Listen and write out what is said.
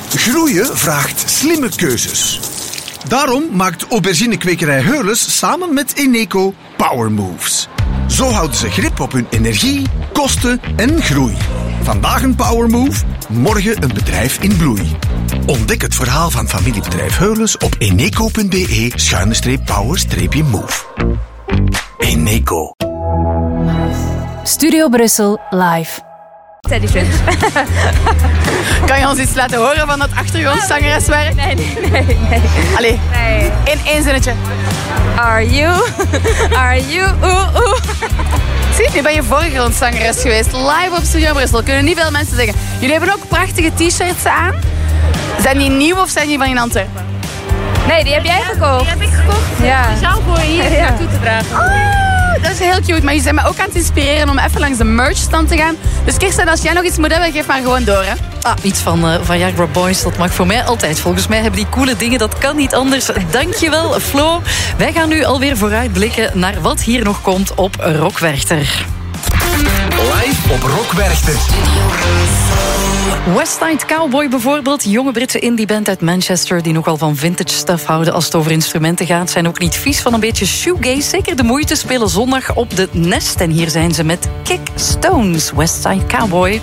Groeien vraagt slimme keuzes. Daarom maakt auberginekwekerij Heurles samen met Eneco Power Moves. Zo houden ze grip op hun energie, kosten en groei. Vandaag een Power Move, morgen een bedrijf in bloei. Ontdek het verhaal van familiebedrijf Heurles op eneco.be/power-move. Eneco. Studio Brussel live. Kan je ons iets laten horen van dat achtergrondzangereswerk? Nee. Allee, Nee. in één zinnetje. Are you, Zie, nu ben je voorgrondzangeres geweest. Live op Studio Brussel. Kunnen niet veel mensen zeggen. Jullie hebben ook prachtige t-shirts aan. Zijn die nieuw of zijn die van in Antwerpen? Nee, die heb jij gekocht. Die heb ik gekocht. Ja. Speciaal voor hier Ja. naartoe te dragen. Oh, dat is heel cute. Maar je bent me ook aan het inspireren om even langs de merchstand te gaan. Dus Kirsten, als jij nog iets moet hebben, geef maar gewoon door. Hè? Iets van Viagra Boys, dat mag voor mij altijd. Volgens mij hebben die coole dingen, dat kan niet anders. Dankjewel, Flo. Wij gaan nu alweer vooruitblikken naar wat hier nog komt op Rockwerchter. Live op Rockwerchter. Westside Cowboy bijvoorbeeld, jonge Britse indieband uit Manchester die nogal van vintage stuff houden als het over instrumenten gaat, zijn ook niet vies van een beetje shoegaze. Zeker de moeite, spelen zondag op de Nest en hier zijn ze met Kick Stones, Westside Cowboy.